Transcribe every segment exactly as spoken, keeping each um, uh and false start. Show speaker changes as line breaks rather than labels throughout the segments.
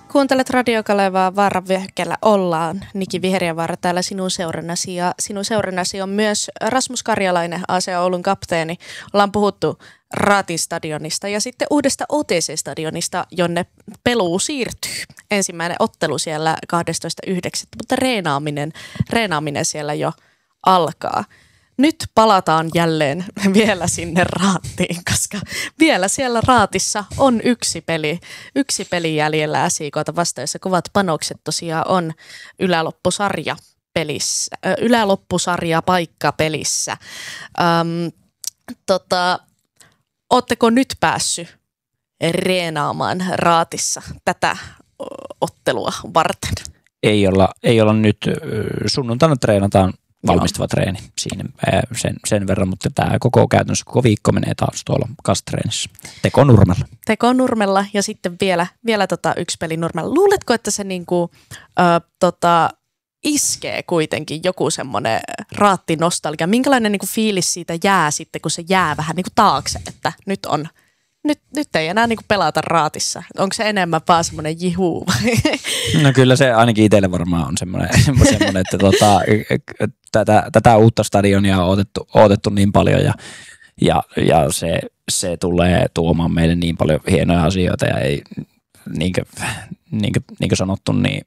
Kuuntelet Radio Kalevaa, Vaaran vyöhykkeellä ollaan. Niki Viheriävaara täällä sinun seurannasi ja sinun seurannasi on myös Rasmus Karjalainen, A C Oulun kapteeni. Ollaan puhuttu Raatin stadionista ja sitten uudesta O T C-stadionista, jonne peluu siirtyy. Ensimmäinen ottelu siellä kahdestoista yhdeksättä mutta reenaaminen, reenaaminen siellä jo alkaa. Nyt palataan jälleen vielä sinne Raattiin, koska vielä siellä Raatissa on yksi peli, yksi peli jäljellä S I K:ta vastaan, jossa kovat panokset tosiaan on yläloppusarja pelissä, yläloppusarja paikka pelissä. Öm, tota, ootteko nyt päässyt reenaamaan Raatissa tätä ottelua varten?
Ei olla, ei olla nyt, sunnuntaina treenataan. Valmistava treeni siinä sen, sen verran, mutta tämä koko käytännössä koko viikko menee taas tuolla kastreenissä. Tekonurmella.
Tekonurmella ja sitten vielä, vielä tota yksi peli Nurmella. Luuletko, että se niinku, ö, tota, iskee kuitenkin joku semmoinen Raatti-nostalgia? Minkälainen niinku fiilis siitä jää sitten, kun se jää vähän niinku taakse, että nyt on... Nyt, nyt ei enää niinku pelata Raatissa. Onko se enemmän vaan semmoinen jihuu vai?
No kyllä se ainakin itselle varmaan on semmoinen, semmoinen että tota, tätä, tätä uutta stadionia on odotettu, odotettu niin paljon ja, ja, ja se, se tulee tuomaan meille niin paljon hienoja asioita ja ei, niin kuin, niin kuin, niin kuin sanottu, niin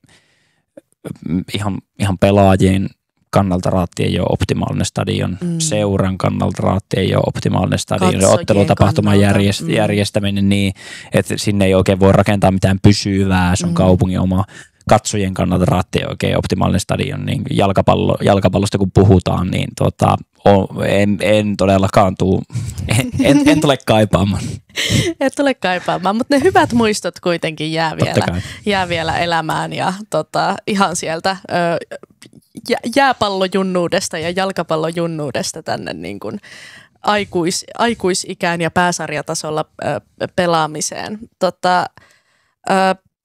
ihan, ihan pelaajien kannalta Raatti ei ole optimaalinen stadion, mm. seuran kannalta Raatti ei ole optimaalinen stadion, se ottelutapahtuman järjest, mm. järjestäminen niin, että sinne ei oikein voi rakentaa mitään pysyvää, se on mm. kaupungin oma. Katsojien kannalta Raatti ei oikein optimaalinen stadion, niin jalkapallo, jalkapallosta kun puhutaan, niin tota, en, en todellakaan tuu, en, en, en tule kaipaamaan.
Et tule kaipaamaan, mutta ne hyvät muistot kuitenkin jää vielä, jää vielä elämään ja tota, ihan sieltä ö, jääpallojunnuudesta ja jalkapallojunnuudesta tänne niin kuin aikuis, aikuisikään ja pääsarjatasolla ö, pelaamiseen. Tota, ö,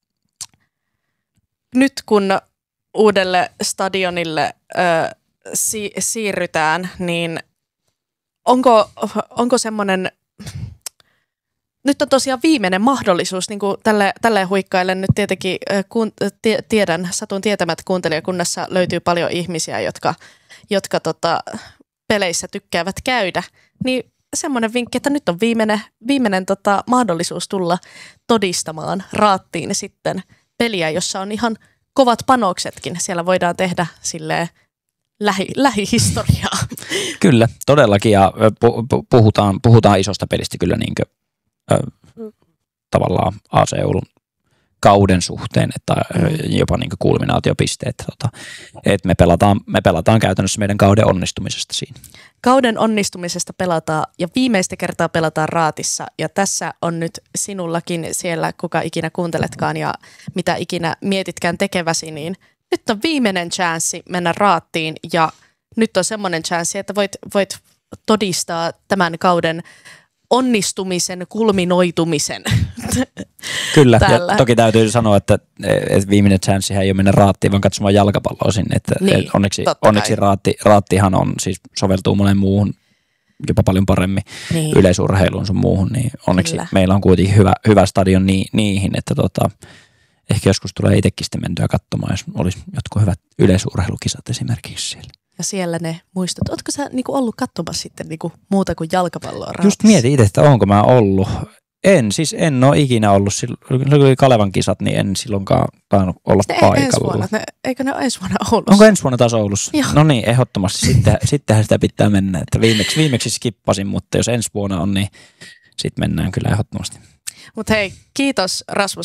nyt kun uudelle stadionille ö, si- siirrytään, niin onko, onko semmoinen, nyt on tosiaan viimeinen mahdollisuus, niin kuin tälle, tälle huikkaille nyt tietenkin kun, tie, tiedän, satun tietämään, että kuuntelijakunnassa löytyy paljon ihmisiä, jotka, jotka tota, peleissä tykkäävät käydä, niin semmoinen vinkki, että nyt on viimeinen, viimeinen tota, mahdollisuus tulla todistamaan Raattiin sitten peliä, jossa on ihan kovat panoksetkin. Siellä voidaan tehdä silleen lähi, lähihistoriaa.
Kyllä, todellakin. Ja puhutaan, puhutaan isosta pelistä kyllä niin kuin, äh, tavallaan A C Oulun kauden suhteen, että jopa niin kuin kulminaatiopisteet. Tota, että me pelataan, me pelataan käytännössä meidän kauden onnistumisesta siinä.
Kauden onnistumisesta pelataan ja viimeistä kertaa pelataan Raatissa ja tässä on nyt sinullakin siellä, kuka ikinä kuunteletkaan ja mitä ikinä mietitkään tekeväsi, niin nyt on viimeinen chanssi mennä Raattiin ja nyt on semmoinen chanssi, että voit, voit todistaa tämän kauden onnistumisen, kulminoitumisen.
Kyllä, täällä. Ja toki täytyy sanoa, että, että viimeinen chanssihän ei ole mennä Raattiin, vaan katsomaan jalkapalloa sinne. Että niin, onneksi onneksi raatti, Raattihan on, siis soveltuu monen muuhun jopa paljon paremmin niin. Yleisurheiluun sun muuhun, niin onneksi Kyllä. meillä on kuitenkin hyvä, hyvä stadion ni, niihin, että tota, ehkä joskus tulee itsekin sitten mentyä katsomaan, jos olisi jotkut hyvät yleisurheilukisat esimerkiksi siellä.
Ja siellä ne muistot. Ootko sä niinku ollut katsomassa sitten niinku muuta kuin jalkapalloa Raatissa?
Just mietin itse, että onko mä ollut. En, siis en ole ikinä ollut. Silloin oli Kalevan kisat, niin en silloinkaan tainnut olla ne paikalla.
Vuonna, ne, eikö ne ole ensi vuonna Oulussa?
Onko ensi vuonna taas Oulussa? Joo. No niin, ehdottomasti. Sitten, sittenhän sitä pitää mennä. Että viimeksi, viimeksi skippasin, mutta jos ensi vuonna on, niin sitten mennään kyllä ehdottomasti.
Mutta hei, kiitos Rasmus